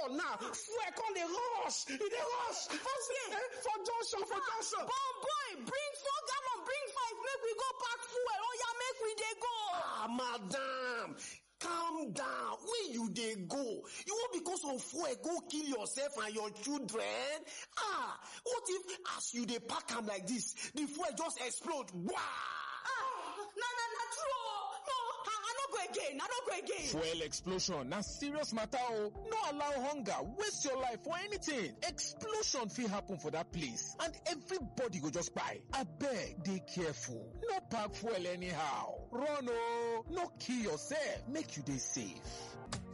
for now. Fuel come dey rush. E dey rush. For junction. Bon boy, bring 4 gallon, bring 5, make we go pack fuel. Oh yeah, make we dey go. Madam, calm down. Where you dey go? You wan because of fuel go kill yourself and your children? What if as you dey pack am like this, the fuel just explode? Wah! Na true. No, I no go again. Fuel explosion na serious matter o. No allow hunger waste your life for anything. Explosion fit happen for that place and everybody go just kpai. Abeg, dey careful. No pack fuel anyhow. Run o. No kill yourself. Make you dey safe.